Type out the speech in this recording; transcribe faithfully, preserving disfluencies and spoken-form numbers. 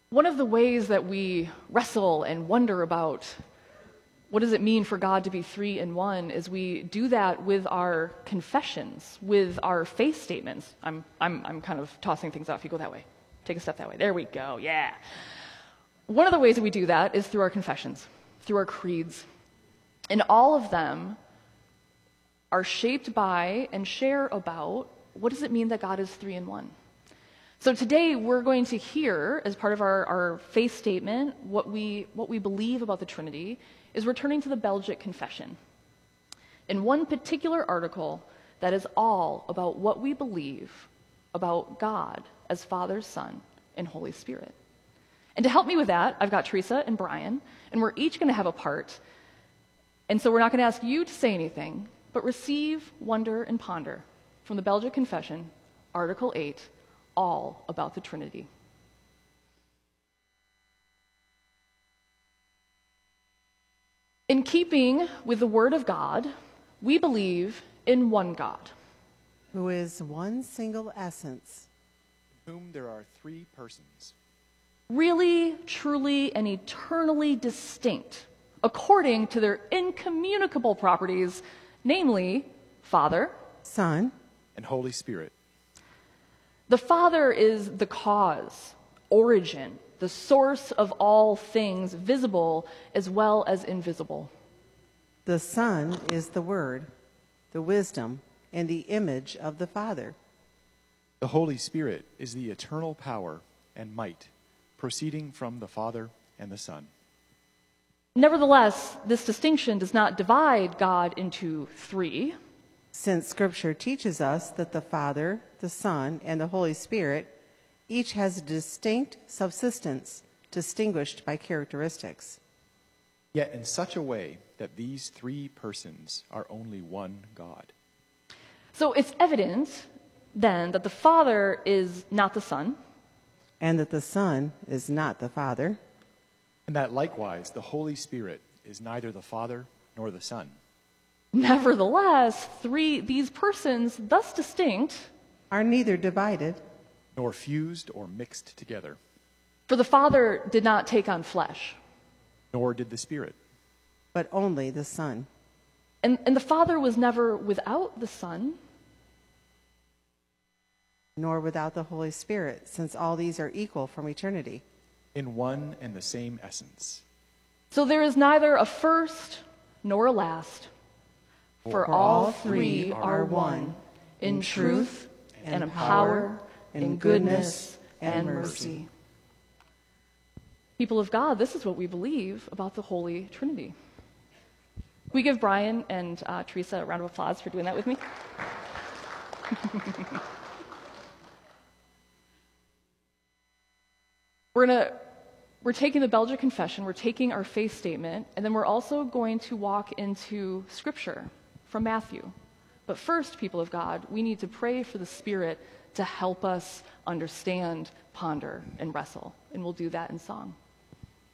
One of the ways that we wrestle and wonder about what does it mean for God to be three in one is we do that with our confessions, with our faith statements. I'm, I'm, I'm kind of tossing things off. You go that way. Take a step that way. There we go. Yeah. One of the ways that we do that is through our confessions, through our creeds. And all of them are shaped by and share about what does it mean that God is three in one. So today we're going to hear, as part of our, our faith statement, what we, what we believe about the Trinity is returning to the Belgic Confession. In one particular article that is all about what we believe about God as Father, Son, and Holy Spirit. And to help me with that, I've got Teresa and Brian, and we're each going to have a part. And so we're not going to ask you to say anything, but receive, wonder, and ponder from the Belgic Confession, Article eight, all about the Trinity. In keeping with the Word of God, we believe in one God, who is one single essence, in whom there are three persons, really, truly, and eternally distinct, according to their incommunicable properties, namely, Father, Son, and Holy Spirit. The Father is the cause, origin, the source of all things, visible as well as invisible. The Son is the Word, the wisdom, and the image of the Father. The Holy Spirit is the eternal power and might, proceeding from the Father and the Son. Nevertheless, this distinction does not divide God into three, since Scripture teaches us that the Father, the Son, and the Holy Spirit each has a distinct subsistence distinguished by characteristics. Yet in such a way that these three persons are only one God. So it's evident, then, that the Father is not the Son, and that the Son is not the Father, and that likewise the Holy Spirit is neither the Father nor the Son. Nevertheless, three these persons, thus distinct, are neither divided nor fused or mixed together. For the Father did not take on flesh, nor did the Spirit, but only the Son. And, and the Father was never without the Son, nor without the Holy Spirit, since all these are equal from eternity, in one and the same essence. So there is neither a first nor a last, for, for all three are one, in truth and in power, in goodness and mercy. People of God, this is what we believe about the Holy Trinity. We give Brian and uh, Teresa a round of applause for doing that with me. We're gonna, we're taking the Belgic Confession, we're taking our faith statement, and then we're also going to walk into Scripture from Matthew. But first, people of God, we need to pray for the Spirit to help us understand, ponder, and wrestle. And we'll do that in song.